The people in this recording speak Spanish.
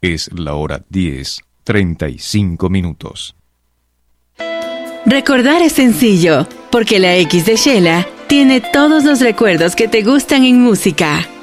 Es la hora 10:35. Recordar es sencillo, porque la X de Shela tiene todos los recuerdos que te gustan en música.